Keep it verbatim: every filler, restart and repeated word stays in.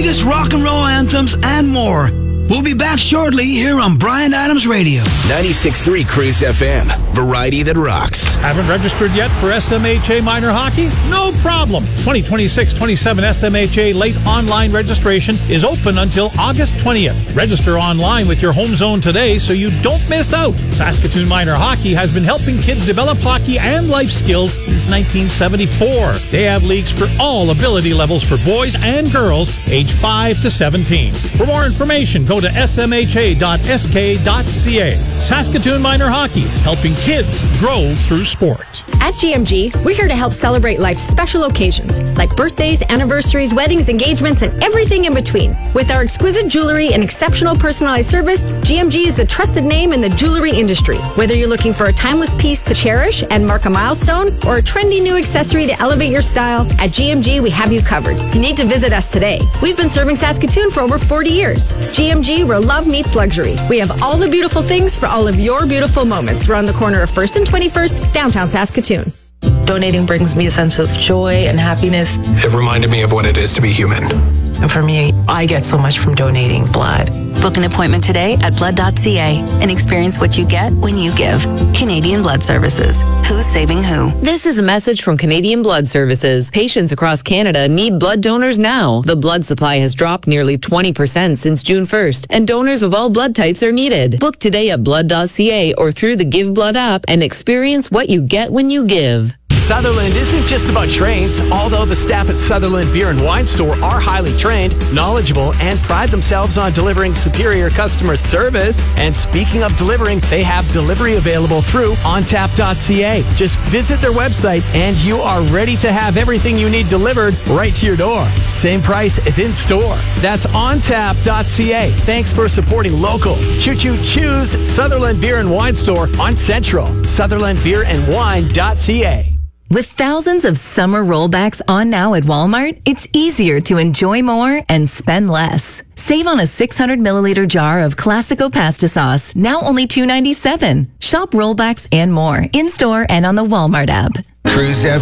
biggest rock and roll anthems, and more. We'll be back shortly here on Bryan Adams Radio. ninety-six point three Cruise F M. Variety that rocks. Haven't registered yet for S M H A Minor Hockey? No problem. twenty twenty-six twenty-seven S M H A late online registration is open until August twentieth. Register online with your home zone today so you don't miss out. Saskatoon Minor Hockey has been helping kids develop hockey and life skills since nineteen seventy-four. They have leagues for all ability levels for boys and girls aged five to seventeen. For more information, go to s m h a dot s k dot c a. Saskatoon Minor Hockey, helping kids grow through sport. At G M G, we're here to help celebrate life's special occasions, like birthdays, anniversaries, weddings, engagements, and everything in between. With our exquisite jewelry and exceptional personalized service, G M G is a trusted name in the jewelry industry. Whether you're looking for a timeless piece to cherish and mark a milestone, or a trendy new accessory to elevate your style, at G M G, we have you covered. You need to visit us today. We've been serving Saskatoon for over forty years. G M G, where love meets luxury. We have all the beautiful things for all of your beautiful moments. We're on the corner of first and twenty-first, downtown Saskatoon. Donating brings me a sense of joy and happiness. It reminded me of what it is to be human. And for me, I get so much from donating blood. Book an appointment today at blood dot c a and experience what you get when you give. Canadian Blood Services. Who's saving who? This is a message from Canadian Blood Services. Patients across Canada need blood donors now. The blood supply has dropped nearly twenty percent since June first, and donors of all blood types are needed. Book today at blood dot c a or through the Give Blood app and experience what you get when you give. Sutherland isn't just about trains, although the staff at Sutherland Beer and Wine Store are highly trained, knowledgeable, and pride themselves on delivering superior customer service. And speaking of delivering, they have delivery available through on tap dot c a. Just visit their website and you are ready to have everything you need delivered right to your door. Same price as in store. That's on tap dot c a. Thanks for supporting local. Choo-choo choose Sutherland Beer and Wine Store on Central. Sutherland Beer and Wine dot c a. With thousands of summer rollbacks on now at Walmart, it's easier to enjoy more and spend less. Save on a six hundred milliliter jar of Classico pasta sauce, now only two dollars and ninety-seven cents. Shop rollbacks and more in-store and on the Walmart app. Cruise F